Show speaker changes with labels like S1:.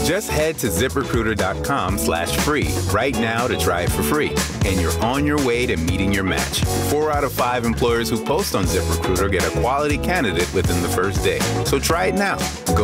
S1: Just head to ZipRecruiter.com/free right now to try it for free. And you're on your way to meeting your match. 4 out of 5 employers who post on ZipRecruiter get a quality candidate within the first day. So try it now. Go